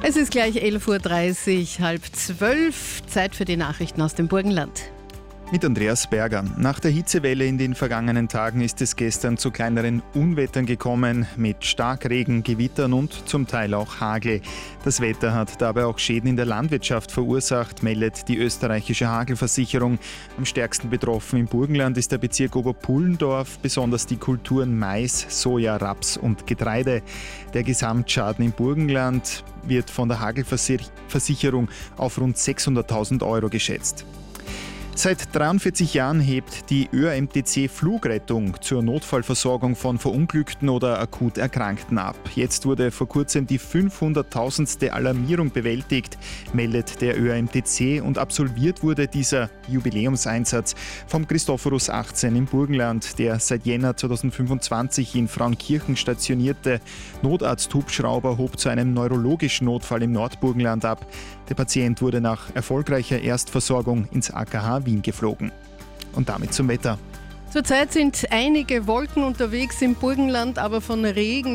Es ist gleich 11.30 Uhr, 11:30, Zeit für die Nachrichten aus dem Burgenland. Mit Andreas Berger. Nach der Hitzewelle in den vergangenen Tagen ist es gestern zu kleineren Unwettern gekommen, mit Starkregen, Gewittern und zum Teil auch Hagel. Das Wetter hat dabei auch Schäden in der Landwirtschaft verursacht, meldet die österreichische Hagelversicherung. Am stärksten betroffen im Burgenland ist der Bezirk Oberpullendorf, besonders die Kulturen Mais, Soja, Raps und Getreide. Der Gesamtschaden im Burgenland wird von der Hagelversicherung auf rund 600.000 Euro geschätzt. Seit 43 Jahren hebt die ÖAMTC Flugrettung zur Notfallversorgung von Verunglückten oder akut Erkrankten ab. Jetzt wurde vor kurzem die 500.000. Alarmierung bewältigt, meldet der ÖAMTC, und absolviert wurde dieser Jubiläumseinsatz vom Christophorus 18 im Burgenland. Der seit Jänner 2025 in Frauenkirchen stationierte Notarzt-Hubschrauber hob zu einem neurologischen Notfall im Nordburgenland ab. Der Patient wurde nach erfolgreicher Erstversorgung ins AKH Wien geflogen. Und damit zum Wetter. Zurzeit sind einige Wolken unterwegs im Burgenland, aber von Regen